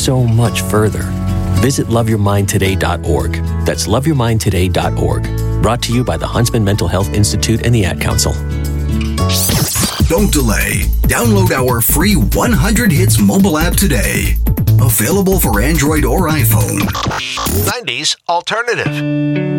so much further. Visit loveyourmindtoday.org. That's loveyourmindtoday.org. Brought to you by the Huntsman Mental Health Institute and the Ad Council. Don't delay. Download our free 100 Hits mobile app today. Available for Android or iPhone. 90s Alternative.